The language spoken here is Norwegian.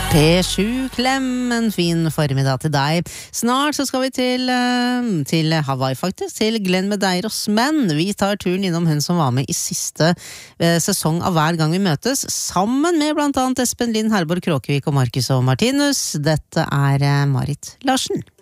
P7 Klem, en fin formiddag til deg. Snart så skal vi til Hawaii faktisk, til Glenn Medeiros, men vi tar turen innom hun som var med i siste sesong av Hver gang vi møtes, sammen med blant annet Espen Lind, Herborg Kråkevik og Marcus og Martinus. Dette er Marit Larsen.